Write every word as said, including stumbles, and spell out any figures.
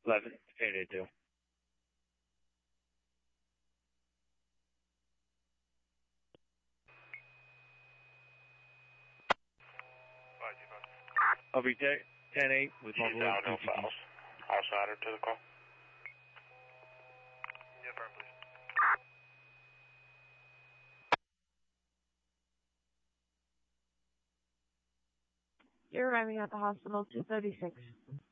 eleven eight eight two. I'll be ten eight with She's multiple out, no fouls. Outsider to the call. Yeah, firm, please. You're arriving at the hospital, two thirty-six.